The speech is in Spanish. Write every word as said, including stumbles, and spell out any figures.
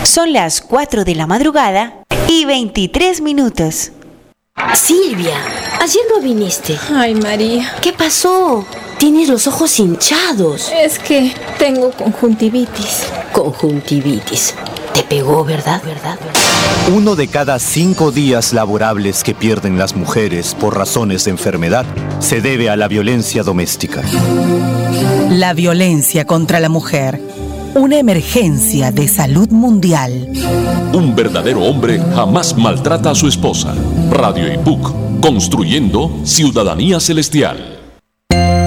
Son las cuatro de la madrugada y veintitrés minutos. Silvia, ayer no viniste. Ay, María. ¿Qué pasó? Tienes los ojos hinchados. Es que tengo conjuntivitis. Conjuntivitis. Te pegó, ¿verdad? ¿Verdad? ¿Verdad? Uno de cada cinco días laborables que pierden las mujeres por razones de enfermedad se debe a la violencia doméstica. La violencia contra la mujer. Una emergencia de salud mundial. Un verdadero hombre jamás maltrata a su esposa. Radio I P U C, construyendo ciudadanía celestial.